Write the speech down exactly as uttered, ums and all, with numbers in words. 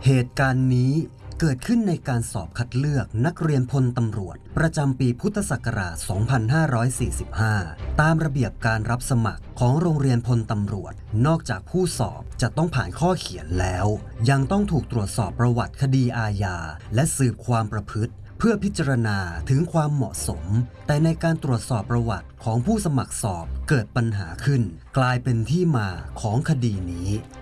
เหตุการณ์นี้เกิดขึ้นในการสอบคัดเลือกนักเรียนพลตำรวจประจำปีพุทธศักราช สองพันห้าร้อยสี่สิบห้า ตามระเบียบการรับสมัครของโรงเรียนพลตำรวจนอกจากผู้สอบจะต้องผ่านข้อเขียนแล้วยังต้องถูกตรวจสอบประวัติคดีอาญาและสืบความประพฤติเพื่อพิจารณาถึงความเหมาะสมแต่ในการตรวจสอบประวัติของผู้สมัครสอบเกิดปัญหาขึ้นกลายเป็นที่มาของคดีนี้